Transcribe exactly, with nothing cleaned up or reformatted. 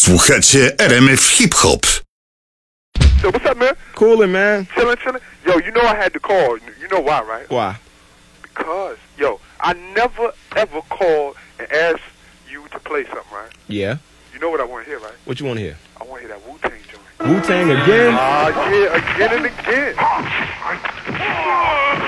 Słuchacie R M F Hip Hop. So what's up, man? Coolin', man. Chillin', chillin'. Yo, you know I had to call. You know why, right? Why? Because, yo, I never ever called and asked you to play something, right? Yeah. You know what I want to hear, right? What you want to hear? I want to hear that Wu-Tang joint. Wu-Tang again? Ah, uh, yeah, again and again.